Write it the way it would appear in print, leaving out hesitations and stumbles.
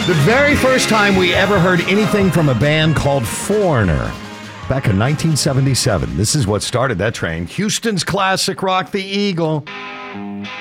The very first time we ever heard anything from a band called Foreigner, back in 1977. This is what started that train. Houston's classic rock, The Eagle.